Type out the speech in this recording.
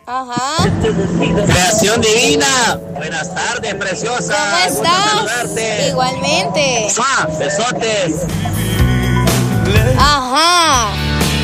Ajá. Creación divina. Buenas tardes, preciosa. ¿Cómo Gusto estás? saludarte. Igualmente. ¡Mua! Besotes. Ajá.